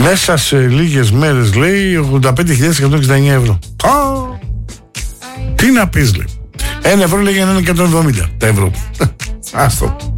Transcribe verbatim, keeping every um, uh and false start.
Μέσα σε λίγες μέρες, λέει, ογδόντα πέντε χιλιάδες εκατόν εξήντα εννέα ευρώ. Α, τι να πεις, λέει. Ένα ευρώ, λέει, για να είναι εκατόν εβδομήντα τα ευρώ. Άστο.